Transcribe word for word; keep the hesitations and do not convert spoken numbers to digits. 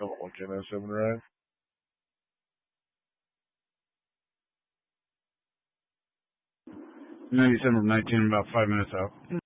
Still looking at seven, right? ninety-seven from nineteen, about five minutes out.